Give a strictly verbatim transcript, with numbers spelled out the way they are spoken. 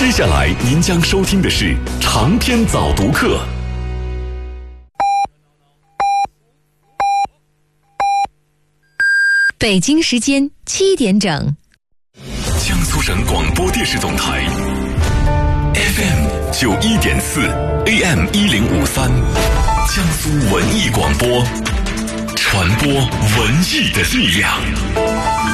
接下来您将收听的是长篇早读课。 北京时间七点整， 江苏省广播电视总台 F M 九一点四 A M 一零五三，江苏文艺广播，传播文艺的力量。